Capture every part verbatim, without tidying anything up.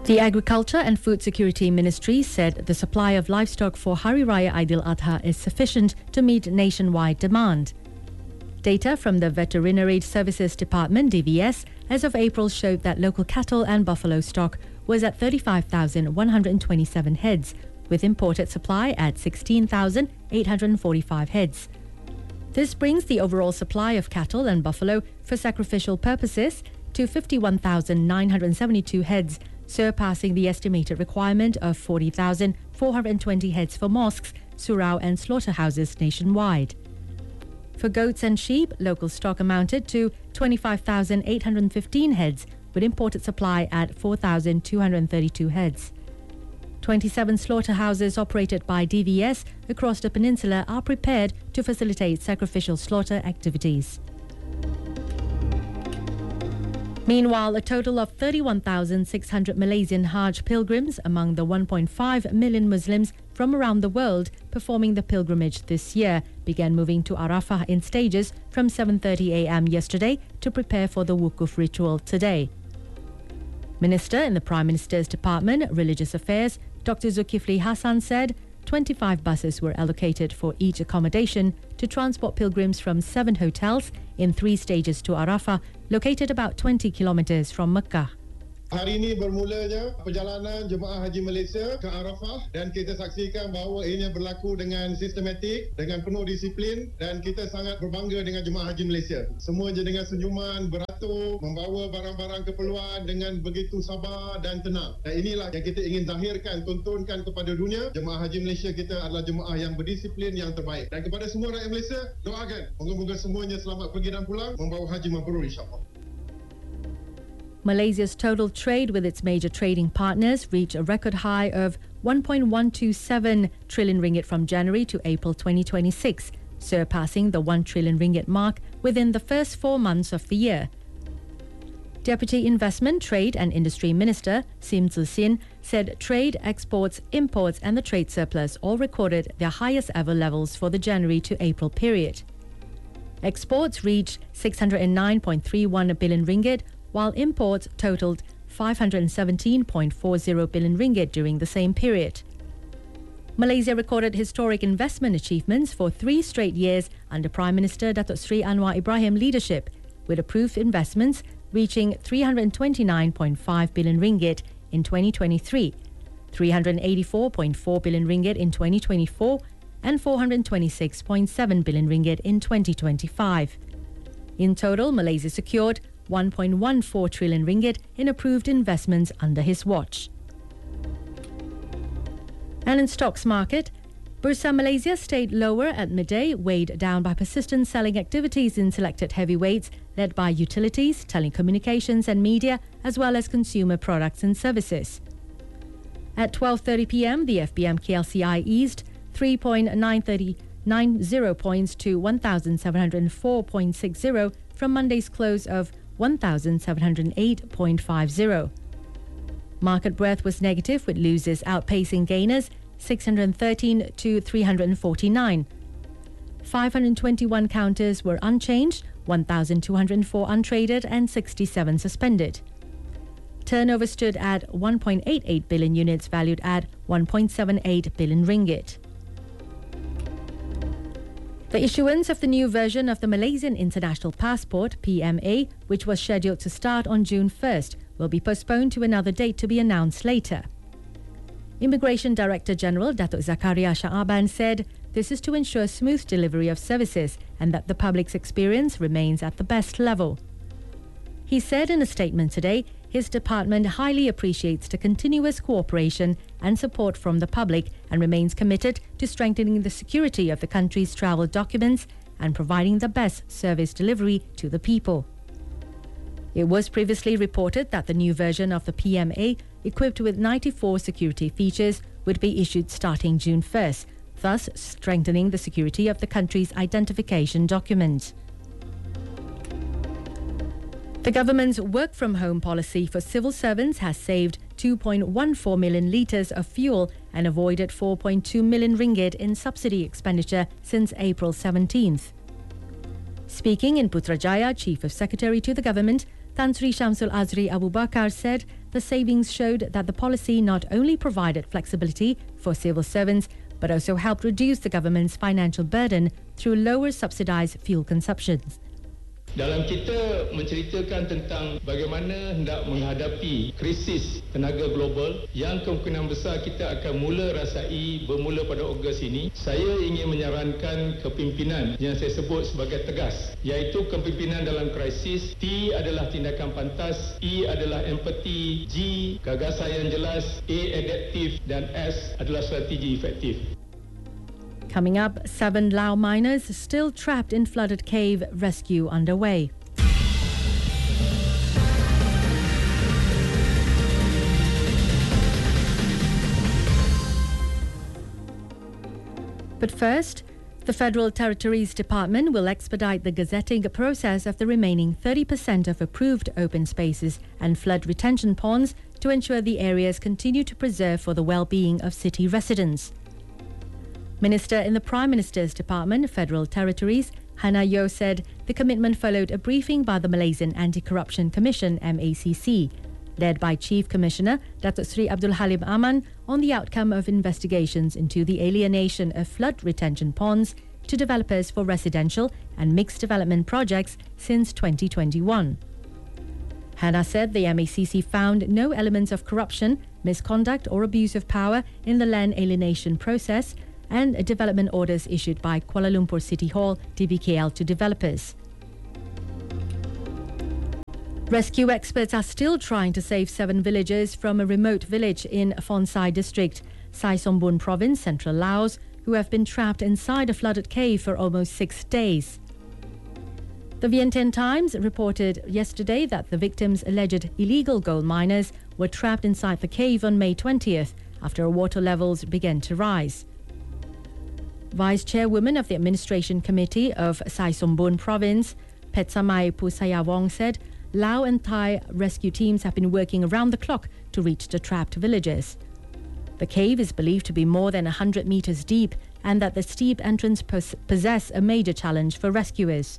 The Agriculture and Food Security Ministry said the supply of livestock for Hari Raya Aidil-Adha is sufficient to meet nationwide demand. Data from the Veterinary Services Department, D V S, as of April showed that local cattle and buffalo stock was at thirty-five thousand one hundred twenty-seven heads, with imported supply at sixteen thousand eight hundred forty-five heads. This brings the overall supply of cattle and buffalo for sacrificial purposes to fifty-one thousand nine hundred seventy-two heads, surpassing the estimated requirement of forty thousand four hundred twenty heads for mosques, surau and slaughterhouses nationwide. For goats and sheep, local stock amounted to twenty-five thousand eight hundred fifteen heads, with imported supply at four thousand two hundred thirty-two heads. twenty-seven slaughterhouses operated by D V S across the peninsula are prepared to facilitate sacrificial slaughter activities. Meanwhile, a total of thirty-one thousand six hundred Malaysian Hajj pilgrims among the one point five million Muslims from around the world performing the pilgrimage this year began moving to Arafah in stages from seven thirty a m yesterday to prepare for the Wukuf ritual today. Minister in the Prime Minister's Department, Religious Affairs, Doctor Zulkifli Hassan said twenty-five buses were allocated for each accommodation to transport pilgrims from seven hotels in three stages to Arafah, located about twenty kilometres from Mecca. Hari ini bermulanya perjalanan Jemaah Haji Malaysia ke Arafah dan kita saksikan bahawa ianya berlaku dengan sistematik, dengan penuh disiplin dan kita sangat berbangga dengan Jemaah Haji Malaysia. Semua je dengan senyuman, beratur, membawa barang-barang keperluan dengan begitu sabar dan tenang. Dan inilah yang kita ingin zahirkan, tontonkan kepada dunia. Jemaah Haji Malaysia kita adalah jemaah yang berdisiplin, yang terbaik. Dan kepada semua rakyat Malaysia, doakan moga-moga semuanya selamat pergi dan pulang, membawa haji mabrur insya-Allah. Malaysia's total trade with its major trading partners reached a record high of one point one two seven trillion ringgit from January to April twenty twenty-six, surpassing the one trillion ringgit mark within the first four months of the year. Deputy Investment, Trade and Industry Minister Sim Tze-Shin said trade, exports, imports and the trade surplus all recorded their highest ever levels for the January to April period. Exports reached six hundred nine point three one billion ringgit, while imports totaled five hundred seventeen point four zero billion ringgit during the same period. Malaysia recorded historic investment achievements for three straight years under Prime Minister Datuk Seri Anwar Ibrahim leadership, with approved investments reaching three hundred twenty-nine point five billion ringgit in twenty twenty-three, three hundred eighty-four point four billion ringgit in twenty twenty-four, and four hundred twenty-six point seven billion ringgit in twenty twenty-five. In total, Malaysia secured one point one four trillion ringgit in approved investments under his watch. And in stocks market, Bursa Malaysia stayed lower at midday, weighed down by persistent selling activities in selected heavyweights led by utilities, telecommunications and media, as well as consumer products and services. At twelve thirty p m, the F B M K L C I eased three point nine zero points to one thousand seven hundred four point six zero from Monday's close of one thousand seven hundred eight point five zero. Market breadth was negative, with losers outpacing gainers six hundred thirteen to three hundred forty-nine. five hundred twenty-one counters were unchanged, one thousand two hundred four untraded and sixty-seven suspended. Turnover stood at one point eight eight billion units, valued at one point seven eight billion ringgit. The issuance of the new version of the Malaysian International Passport, P M A, which was scheduled to start on June first, will be postponed to another date to be announced later. Immigration Director General Datuk Zakaria Shaaban said this is to ensure smooth delivery of services and that the public's experience remains at the best level. He said in a statement today, his department highly appreciates the continuous cooperation and support from the public and remains committed to strengthening the security of the country's travel documents and providing the best service delivery to the people. It was previously reported that the new version of the P M A, equipped with ninety-four security features, would be issued starting June first, thus strengthening the security of the country's identification document. The government's work-from-home policy for civil servants has saved two point one four million litres of fuel and avoided four point two million ringgit in subsidy expenditure since April seventeenth. Speaking in Putrajaya, Chief of Secretary to the government, Tan Sri Shamsul Azri Abu Bakar said the savings showed that the policy not only provided flexibility for civil servants but also helped reduce the government's financial burden through lower subsidised fuel consumptions. Dalam kita menceritakan tentang bagaimana hendak menghadapi krisis tenaga global yang kemungkinan besar kita akan mula rasai bermula pada Ogos ini, saya ingin menyarankan kepimpinan yang saya sebut sebagai tegas, iaitu kepimpinan dalam krisis. T adalah tindakan pantas, E adalah empathy, G gagasan yang jelas, A adaptif dan S adalah strategi efektif. Coming up, seven Lao miners still trapped in flooded cave, rescue underway. But first, the Federal Territories Department will expedite the gazetting process of the remaining thirty percent of approved open spaces and flood retention ponds to ensure the areas continue to preserve for the well-being of city residents. Minister in the Prime Minister's Department, Federal Territories, Hannah Yeoh said the commitment followed a briefing by the Malaysian Anti-Corruption Commission, M A C C, led by Chief Commissioner Datuk Seri Abdul Halim Aman, on the outcome of investigations into the alienation of flood retention ponds to developers for residential and mixed development projects since twenty twenty-one. Hannah said the M A C C found no elements of corruption, misconduct or abuse of power in the land alienation process and development orders issued by Kuala Lumpur City Hall, D B K L, to developers. Rescue experts are still trying to save seven villagers from a remote village in Phonsai district, Sai Sombun province, central Laos, who have been trapped inside a flooded cave for almost six days. The Vientiane Times reported yesterday that the victims' alleged illegal gold miners were trapped inside the cave on May twentieth after water levels began to rise. Vice Chairwoman of the Administration Committee of Sai Sombun Province, Petsamai Pusayawong, said Lao and Thai rescue teams have been working around the clock to reach the trapped villagers. The cave is believed to be more than one hundred metres deep and that the steep entrance pos- possess a major challenge for rescuers.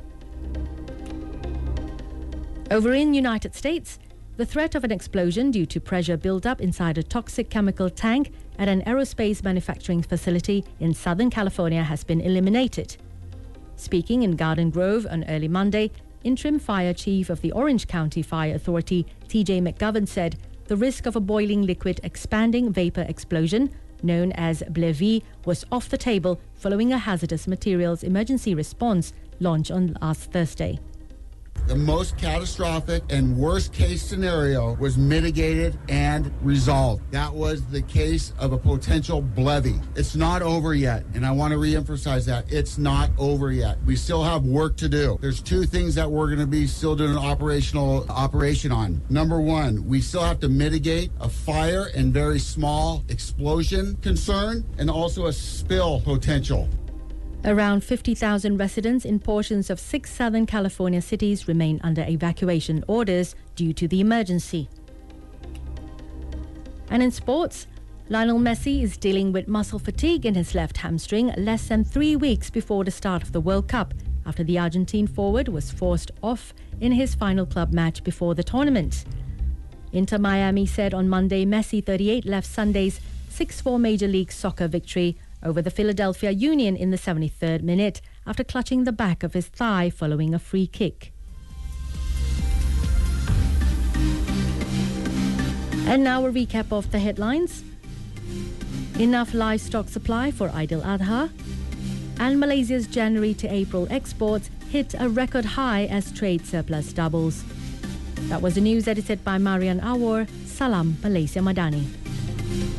Over in United States, the threat of an explosion due to pressure build-up inside a toxic chemical tank at an aerospace manufacturing facility in Southern California has been eliminated. Speaking in Garden Grove on early Monday, Interim Fire Chief of the Orange County Fire Authority, T J McGovern, said the risk of a boiling liquid expanding vapor explosion, known as B L E V I, was off the table following a hazardous materials emergency response launch on last Thursday. The most catastrophic and worst case scenario was mitigated and resolved. That was the case of a potential B L E V I. It's not over yet, and I want to reemphasize that. It's not over yet. We still have work to do. There's two things that we're going to be still doing an operational operation on. Number one, we still have to mitigate a fire and very small explosion concern, and also a spill potential. Around fifty thousand residents in portions of six Southern California cities remain under evacuation orders due to the emergency. And in sports, Lionel Messi is dealing with muscle fatigue in his left hamstring less than three weeks before the start of the World Cup, after the Argentine forward was forced off in his final club match before the tournament. Inter Miami said on Monday Messi, thirty-eight, left Sunday's six four Major League Soccer victory over the Philadelphia Union in the seventy-third minute after clutching the back of his thigh following a free kick. And now a recap of the headlines. Enough livestock supply for Eid al-Adha. And Malaysia's January to April exports hit a record high as trade surplus doubles. That was the news edited by Marian Awar. Salam Malaysia Madani.